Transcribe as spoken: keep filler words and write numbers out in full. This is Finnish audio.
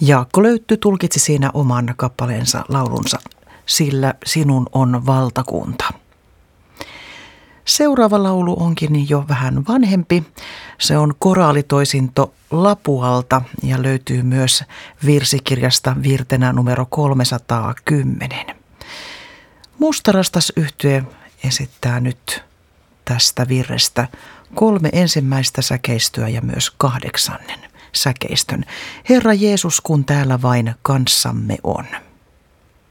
Jaakko Löytty tulkitsi siinä oman kappaleensa laulunsa Sillä sinun on valtakunta. Seuraava laulu onkin jo vähän vanhempi. Se on koraalitoisinto Lapualta ja löytyy myös virsikirjasta virtenä numero kolmesataakymmenen. Mustarastas yhtye esittää nyt tästä virrestä kolme ensimmäistä säkeistöä ja myös kahdeksannen säkeistön. Herra Jeesus, kun täällä vain kanssamme on.